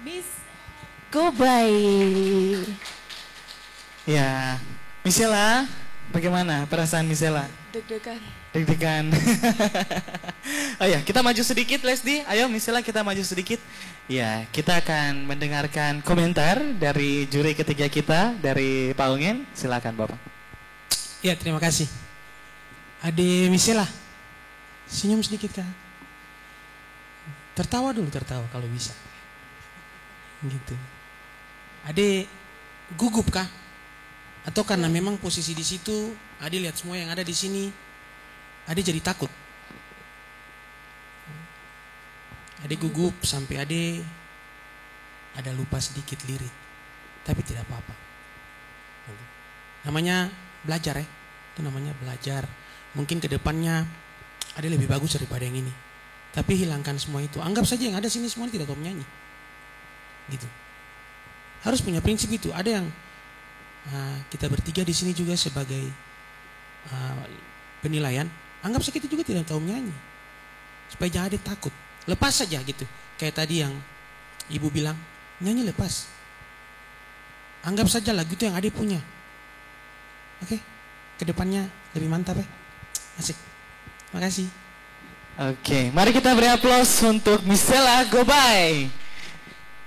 Miss Gobay. Ya, Misela, bagaimana perasaan Misela? Deg-degan. Deg-degan. Oh ya, kita maju sedikit Lesdi. Ayo Misela, kita maju sedikit. Ya, kita akan mendengarkan komentar dari juri ketiga kita, dari Pak Ungen. Silakan Bapak. Ya, terima kasih. Ade Misela, senyum sedikit kah? Tertawa dulu, tertawa kalau bisa. Gitu. Ade gugup kah? Atau karena memang posisi di situ, Ade lihat semua yang ada di sini, Ade jadi takut. Ade gugup sampai Ade ada lupa sedikit lirik, tapi tidak apa-apa. Namanya belajar ya, itu namanya belajar. Mungkin kedepannya Ade lebih bagus daripada yang ini. Tapi hilangkan semua itu. Anggap saja yang ada sini semua tidak tahu menyanyi. Gitu. Harus punya prinsip itu. Ada yang kita bertiga di sini juga sebagai penilaian. Anggap saja kita juga tidak tahu menyanyi. Supaya jangan ada takut. Lepas saja gitu. Kayak tadi yang ibu bilang, nyanyi lepas. Anggap saja lagu itu yang Ade punya. Oke? Kedepannya lebih mantap ya. Asik. Makasih. Oke, mari kita beri aplaus untuk Misela Gobay.